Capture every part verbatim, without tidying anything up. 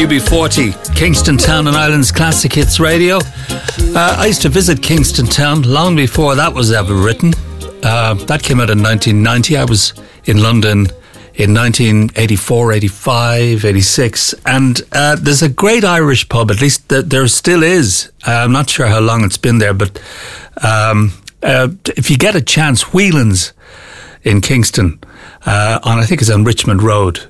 U B forty, Kingston Town and Islands Classic Hits Radio. Uh, I used to visit Kingston Town long before that was ever written. Uh, that came out in nineteen ninety. I was in London in nineteen eighty-four, eighty-five, eighty-six. And uh, there's a great Irish pub, at least th- there still is. Uh, I'm not sure how long it's been there, but um, uh, if you get a chance, Whelan's in Kingston, uh, on I think it's on Richmond Road.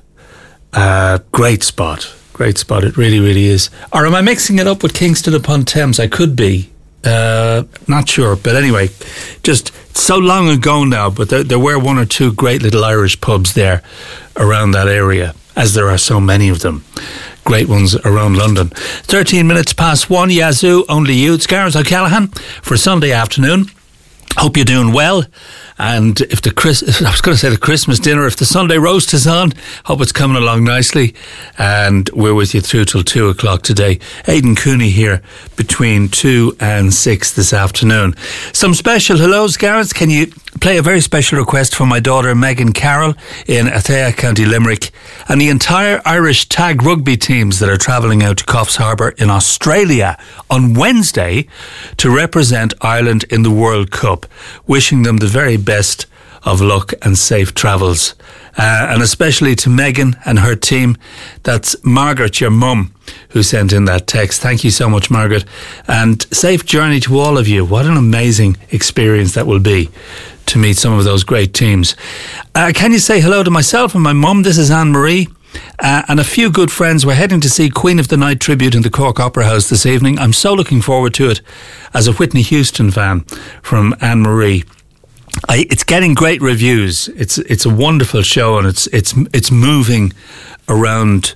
Uh, great spot. Great spot. It really, really is. Or am I mixing it up with Kingston upon Thames? I could be. Uh, not sure. But anyway, just so long ago now, but there, there were one or two great little Irish pubs there around that area, as there are so many of them. Great ones around London. thirteen minutes past one, Yazoo, only you. It's Gareth O'Callaghan for Sunday afternoon. Hope you're doing well. And if the Chris, I was going to say the Christmas dinner, if the Sunday roast is on, hope it's coming along nicely. And we're with you through till two o'clock today. Aidan Cooney here between two and six this afternoon. Some special hellos, Gareth. Can you play a very special request for my daughter Megan Carroll in Athea, County Limerick, and the entire Irish tag rugby teams that are travelling out to Coffs Harbour in Australia on Wednesday to represent Ireland in the World Cup. Wishing them the very best of luck and safe travels. Uh, and especially to Megan and her team. That's Margaret, your mum, who sent in that text. Thank you so much, Margaret. And safe journey to all of you. What an amazing experience that will be to meet some of those great teams. Uh, can you say hello to myself and my mum? This is Anne-Marie. Uh, and a few good friends. We're heading to see Queen of the Night tribute in the Cork Opera House this evening. I'm so looking forward to it as a Whitney Houston fan, from Anne-Marie. I, it's getting great reviews. It's it's a wonderful show, and it's it's it's moving around.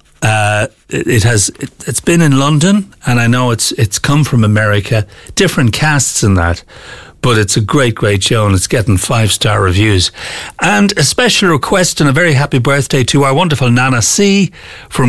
Uh, it, it has it, it's been in London, and I know it's it's come from America. Different casts in that, but it's a great great show, and it's getting five star reviews. And a special request and a very happy birthday to our wonderful Nana C from